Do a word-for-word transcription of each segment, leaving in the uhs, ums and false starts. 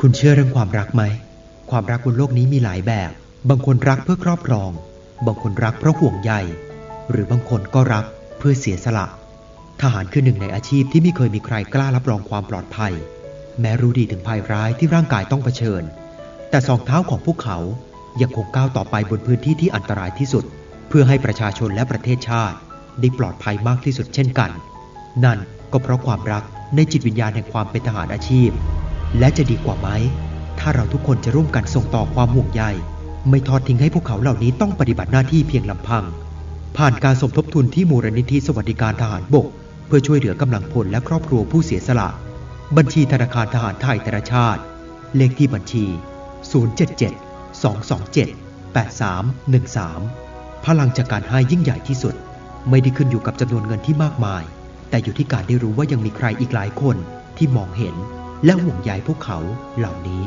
คุณเชื่อเรื่องความรักไหมความรักบนโลกนี้มีหลายแบบบางคนรักเพื่อครอบครองบางคนรักเพราะห่วงใยหรือบางคนก็รักเพื่อเสียสละทหารคือหนึ่งในอาชีพที่ไม่เคยมีใครกล้ารับรองความปลอดภัยแม้รู้ดีถึงภัยร้ายที่ร่างกายต้องเผชิญแต่สองเท้าของพวกเขายังคงก้าวต่อไปบนพื้นที่ที่อันตรายที่สุดเพื่อให้ประชาชนและประเทศชาติได้ปลอดภัยมากที่สุดเช่นกันนั่นก็เพราะความรักในจิตวิญญาณแห่งความเป็นทหารอาชีพและจะดีกว่าไหมถ้าเราทุกคนจะร่วมกันส่งต่อความห่วงใยไม่ทอดทิ้งให้พวกเขาเหล่านี้ต้องปฏิบัติหน้าที่เพียงลำพังผ่านการสมทบทุนที่มูลนิธิสวัสดิการทหารบกเพื่อช่วยเหลือกำลังพลและครอบครัวผู้เสียสละบัญชีธนาคารทหารไทยธนชาติเลขที่บัญชีศูนย์ เจ็ด เจ็ด สอง สอง เจ็ด แปด สาม หนึ่ง สามพลังจากการให้ยิ่งใหญ่ที่สุดไม่ได้ขึ้นอยู่กับจำนวนเงินที่มากมายแต่อยู่ที่การได้รู้ว่ายังมีใครอีกหลายคนที่มองเห็นและห่วงใยพวกเขาเหล่านี้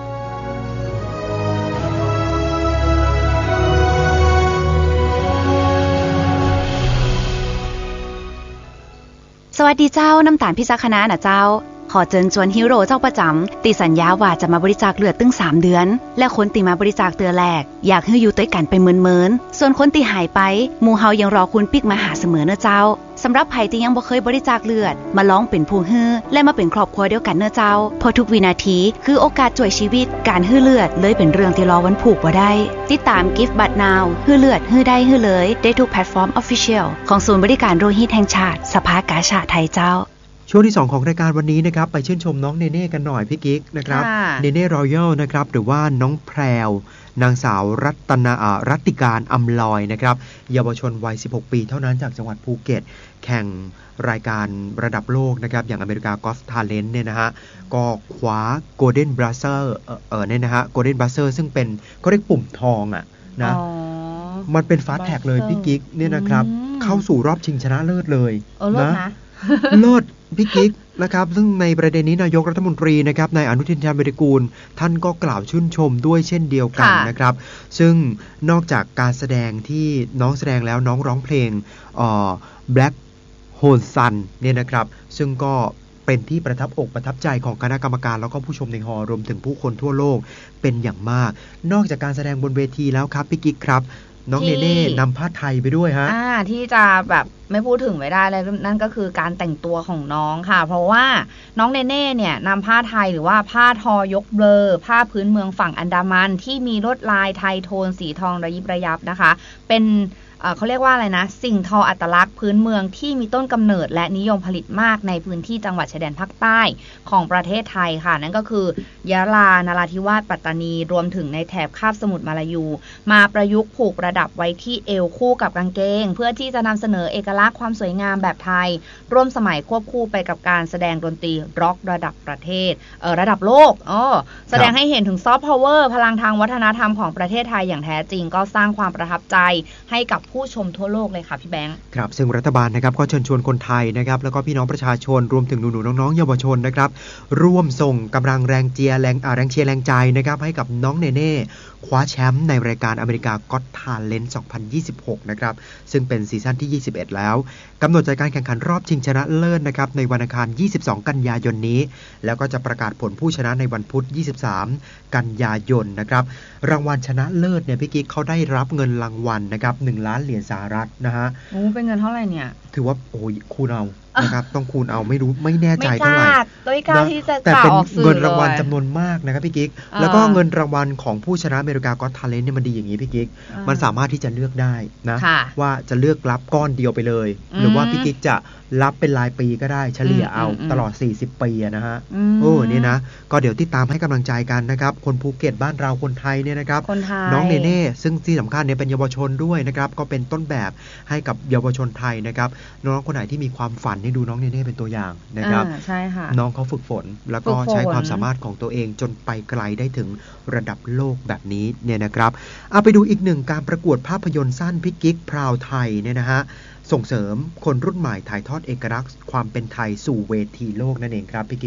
สวัสดีเจ้าน้ำตาลพิจักคณะนะเจ้าขอเชิญชวนฮีโร่เจ้าประจำตีสัญญาว่าจะมาบริจาคเลือดตึงสามเดือนและคนตีมาบริจาคเตือแรกอยากให้อยู่ด้วยกันไปเมินๆส่วนคนตีหายไปหมู่เฮายังรอคุณปิกมาหาเสมอเนอะเจ้าสำหรับไผที่ยังบ่เคยบริจาคเลือดมาลองเป็นผู้ฮื้อและมาเป็นครอบครัวเดียวกันเนอะเจ้าเพราะทุกวินาทีคือโอกาสช่วยชีวิตการฮื้อเลือดเลยเป็นเรื่องที่รอวันผูกบ่ได้ติดตาม Give But Now ฮื้อเลือดฮื้อได้ฮื้อเลยได้ทุกแพลตฟอร์ม Official ของศูนย์บริการโลหิตแห่งชาติสภากาชาดไทยเจ้าช่วงที่สองของรายการวันนี้นะครับไปชื่นชมน้องเนเน่กันหน่อยพี่กิ๊กนะครับเนเน่รอยัลนะครับหรือว่าน้องแพรวนางสาวรัตนารัตติการอำลอยนะครับเยาวชนวัยสิบหกปีเท่านั้นจากจังหวัดภูเก็ตแข่งรายการระดับโลกนะครับอย่างอเมริกากอล์ฟทาเลนต์เนี่ยนะฮะก็คว้าโกลเด้นบราสเซอร์เออเนี่ยนะฮะโกลเด้นบราสเซอร์ซึ่งเป็นเขาเรียกปุ่มทองอ่ะนะมันเป็นฟาสต์แท็กเลยพี่กิ๊กเนี่ยนะครับเข้าสู่รอบชิงชนะเลิศเลยนะเลิศพี่กิ๊กนะครับซึ่งในประเด็นนี้นายกรัฐมนตรีนะครับนายอนุทินชาญวิรกูลท่านก็กล่าวชื่นชมด้วยเช่นเดียวกันนะครับซึ่งนอกจากการแสดงที่น้องแสดงแล้วน้องร้องเพลงเอ่อ Black Hole Sun เนี่ยนะครับซึ่งก็เป็นที่ประทับอกประทับใจของคณะกรรมการแล้วก็ผู้ชมในฮอลล์รวมถึงผู้คนทั่วโลกเป็นอย่างมากนอกจากการแสดงบนเวทีแล้วครับพี่กิ๊กครับน้องเนเน่นำผ้าไทยไปด้วยฮะอ่าที่จะแบบไม่พูดถึงไม่ได้เลยนั่นก็คือการแต่งตัวของน้องค่ะเพราะว่าน้องเนเน่เนี่ยนำผ้าไทยหรือว่าผ้าทอยกเบลอผ้าพื้นเมืองฝั่งอันดามันที่มีลวดลายไทยโทนสีทองระยิบระยับนะคะเป็นเขาเรียกว่าอะไรนะสิ่งทออัตลักษณ์พื้นเมืองที่มีต้นกำเนิดและนิยมผลิตมากในพื้นที่จังหวัดชายแดนภาคใต้ของประเทศไทยค่ะนั่นก็คือยะลานราธิวาสปัตตานีรวมถึงในแถบคาบสมุทรมาลายูมาประยุกต์ผูกประดับไว้ที่เอวคู่กับกางเกงเพื่อที่จะนำเสนอเอกลักษณ์ความสวยงามแบบไทยร่วมสมัยควบคู่ไปกับการแสดงดนตรีร็อกระดับประเทศเออระดับโลกอ๋อแสดงให้เห็นถึงซอฟต์พาวเวอร์พลังทางวัฒนธรรมของประเทศไทยอย่างแท้จริงก็สร้างความประทับใจให้กับผู้ชมทั่วโลกเลยค่ะพี่แบงค์ครับซึ่งรัฐบาลนะครับก็เชิญชวนคนไทยนะครับแล้วก็พี่น้องประชาชนรวมถึงหนูๆน้องๆเยาวชนนะครับร่วมส่งกำลังแรงเชียร์แรงแรงเชียร์แรงใจนะครับให้กับน้องเนเน่คว้าแชมป์ในรายการอเมริกาก็อตทาเลนต์สองพันยี่สิบหกนะครับซึ่งเป็นซีซั่นที่ยี่สิบเอ็ดแล้วกำหนดจัดการแข่งขันรอบชิงชนะเลิศนะครับในวันอังคารยี่สิบสองกันยายนนี้แล้วก็จะประกาศผลผู้ชนะในวันพุธยี่สิบสามกันยายนนะครับรางวัลชนะเลิศเนี่ยพี่กิ๊กเขาได้รับเงินรางวัลนะครับหนึ่งล้านเหรียญสหรัฐนะฮะโอ้เป็นเงินเท่าไหร่เนี่ยถือว่าโอ้ยคูณเอานะครับต้องคูณเอาไม่รู้ไม่แน่ใจเท่าไหร่แต่เป็นเงินรางวัลจำนวนมากนะครับพี่กิ๊กแล้วก็เงินรางวัลของผู้ชนะอเมริกาก็อตทาเลนต์เนี่ยมันดีอย่างนี้พี่กิ๊กมันสามารถที่จะเลือกได้นะว่าจะเลือกรับก้อนเดียวไปเลยหรือว่าพี่กิ๊กจะรับเป็นรายปีก็ได้เฉลี่ยเอาตลอดสี่สิบปีนะฮะโอ้นี่นะก็เดี๋ยวติดตามให้กำลังใจกันนะครับคนภูเก็ตบ้านเราคนไทยเนี่ยนะครับน้องเนเน่ซึ่งที่สำคัญเนี่ยเป็นเยาวชนด้วยนะครับก็เป็นต้นแบบให้กับเยาวชนไทยนะครับน้องคนไหนที่มีความฝันให้ดูน้องเนเน่เป็นตัวอย่างนะครับใช่ค่ะน้องเขาฝึกฝนแล้วก็ใช้ความสามารถของตัวเองจนไปไกลได้ถึงระดับโลกแบบนี้เนี่ยนะครับเอาไปดูอีกหนึ่งการประกวดภาพยนตร์สั้นพี่กิ๊กพราวไทยเนี่ยนะฮะส่งเสริมคนรุ่นใหม่ถ่ายทอดเอกลักษณ์ความเป็นไทยสู่เวทีโลกนั่นเองครับพี่กิ๊กครับ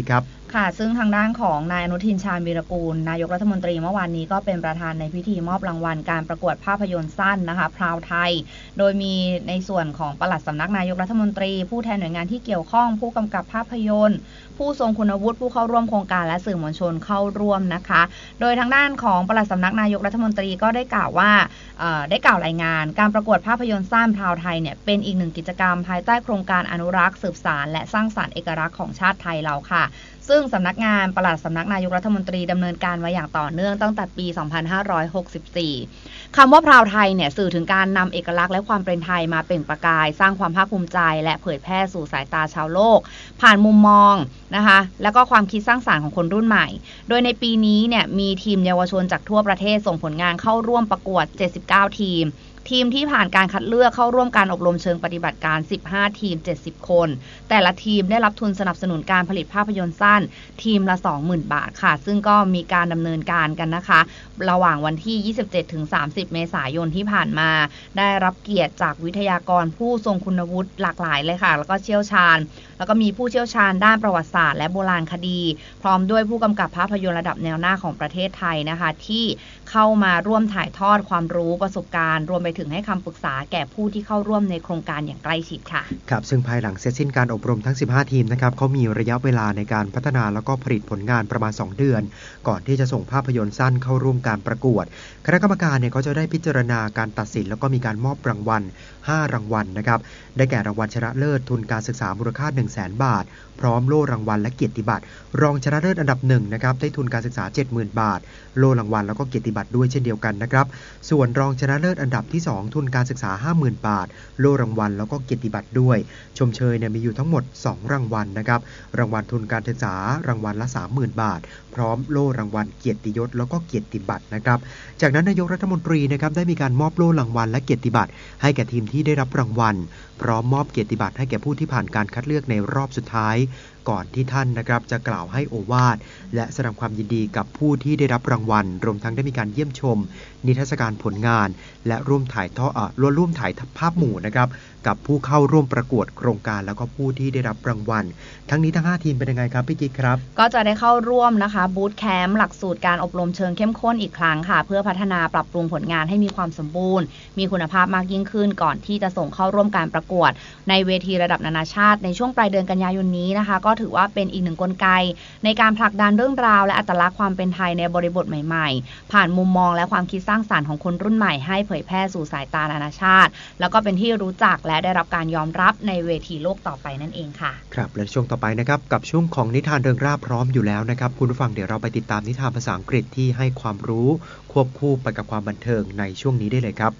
ค่ะซึ่งทางด้านของนายอนุทินชาญวีรกูลนายกรัฐมนตรีเมื่อวานนี้ก็เป็นประธานในพิธีมอบรางวัลการประกวดภาพยนตร์สั้นนะคะพราวไทยโดยมีในส่วนของปลัดสำนักนายกรัฐมนตรีผู้แทนหน่วยงานที่เกี่ยวข้องผู้กำกับภาพยนตร์ผู้ทรงคุณวุฒิผู้เข้าร่วมโครงการและสื่อมวลชนเข้าร่วมนะคะโดยทางด้านของปลัดสำนักนายกรัฐมนตรีก็ได้กล่าวว่าได้กล่าวรายงานการประกวดภาพยนตร์สั้นพราวไทยเนี่ยเป็นอีกหนึ่งกิจกรรมภายใต้โครงการอนุรักษ์สืบสานและสร้างสรรค์เอกลักษณ์ของชาติไทยเราค่ะซึ่งสำนักงานปลัดสำนักนายกรัฐมนตรีดำเนินการมาอย่างต่อเนื่องตั้งแต่ปี สองพันห้าร้อยหกสิบสี่ คำว่าพราวไทยเนี่ยสื่อถึงการนำเอกลักษณ์และความเป็นไทยมาเปล่งประกายสร้างความภาคภูมิใจและเผยแพร่สู่สายตาชาวโลกผ่านมุมมองนะคะแล้วก็ความคิดสร้างสรรค์ของคนรุ่นใหม่โดยในปีนี้เนี่ยมีทีมเยาวชนจากทั่วประเทศส่งผลงานเข้าร่วมประกวดเจ็ดสิบเก้าทีมทีมที่ผ่านการคัดเลือกเข้าร่วมการอบรมเชิงปฏิบัติการสิบห้าทีมเจ็ดสิบคนแต่ละทีมได้รับทุนสนับสนุนการผลิตภาพยนตร์สั้นทีมละ สองหมื่น บาทค่ะซึ่งก็มีการดำเนินการกันนะคะระหว่างวันที่ ยี่สิบเจ็ดถึงสามสิบ เมษายนที่ผ่านมาได้รับเกียรติจากวิทยากรผู้ทรงคุณวุฒิหลากหลายเลยค่ะแล้วก็เชี่ยวชาญแล้วก็มีผู้เชี่ยวชาญด้านประวัติศาสตร์และโบราณคดีพร้อมด้วยผู้กำกับภาพยนตร์ระดับแนวหน้าของประเทศไทยนะคะที่เข้ามาร่วมถ่ายทอดความรู้ประสบการณ์รวมไปถึงให้คำปรึกษาแก่ผู้ที่เข้าร่วมในโครงการอย่างใกล้ชิดค่ะครับซึ่งภายหลังเสร็จสิ้นการอบรมทั้งสิบห้าทีมนะครับเขามีระยะเวลาในการพัฒนาแล้วก็ผลิตผลงานประมาณสองเดือนก่อนที่จะส่งภาพยนตร์สั้นเข้าร่วมการประกวดคณะกรรมการเนี่ยเขาจะได้พิจารณาการตัดสินแล้วก็มีการมอบรางวัลห้ารางวัลนะครับได้แก่รางวัลชนะเลิศทุนการศึกษามูลค่า หนึ่งแสน บาทพร้อมโล่รางวัลและเกียรติบัตรรองชนะเลิศอันดับหนึ่งนะครับได้ทุนการศึกษา เจ็ดหมื่น บาทโล่รางวัลแล้วก็เกียรติบัตรด้วยเช่นเดียวกันนะครับส่วนรองชนะเลิศอันดับที่สองทุนการศึกษา ห้าหมื่น บาทโล่รางวัลแล้วก็เกียรติบัตรด้วยชมเชยเนี่ยมีอยู่ทั้งหมดสองรางวัลนะครับรางวัลทุนการศึกษารางวัลละ สามหมื่น บาทพร้อมโล่รางวัลเกียรติยศแล้วก็เกียรติบัตรนะครับจากนั้นนายกรัฐมนตรีนะครับได้มีการมอบโล่รางวัลและเกียรติบัตรให้แก่ทีมที่ได้รับรางวัลพร้อมมอบเกียรติบัตรให้แก่ผู้ที่ผ่านการคัดเลือกในรอบสุดท้ายก่อนที่ท่านนะครับจะกล่าวให้โอวาทและแสดงความยินดีกับผู้ที่ได้รับรางวัลรวมทั้งได้มีการเยี่ยมชมนิทรรศการผลงานและร่วมถ่ายทอดอ่ะร่วมร่วมถ่ายภาพหมู่นะครับกับผู้เข้าร่วมประกวดโครงการแล้วก็ผู้ที่ได้รับรางวัลทั้งนี้ทั้งห้าทีมเป็นยังไงครับพี่กิ๊กครับก็จะได้เข้าร่วมนะคะบูตแคมป์หลักสูตรการอบรมเชิงเข้มข้นอีกครั้งค่ะเพื่อพัฒนาปรับปรุงผลงานให้มีความสมบูรณ์มีคุณภาพมากยิ่งขึ้นก่อนที่จะส่งเข้าร่วมการประกวดในเวทีระดับนานาชาติในช่วงปลายเดือนกันยายนนี้นะคะก็ถือว่าเป็นอีกหนึ่งกลไกในการผลักดันเรื่องราวและอัตลักษณ์ความเป็นไทยในบริบทใหม่ๆผ่านมุมมองและความคิดสร้างสรรค์ของคนรุ่นใหม่ให้เผยแพร่สู่สายตานานาชาติแล้วก็เป็นที่รู้จักและได้รับการยอมรับในเวทีโลกต่อไปนั่นเองค่ะครับและช่วงต่อไปนะครับกับช่วงของนิทานเริงร่าพร้อมอยู่แล้วนะครับคุณผู้ฟังเดี๋ยวเราไปติดตามนิทานภาษาอังกฤษที่ให้ความรู้ควบคู่ไปกับความบันเทิงในช่วงนี้ได้เลยครับ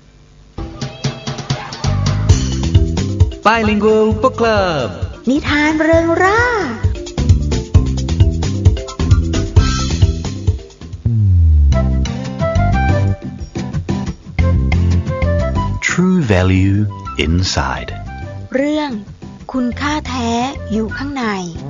Bilingual Book Club นิทานเริงร่า True Value Inside เรื่องคุณค่าแท้อยู่ข้างใน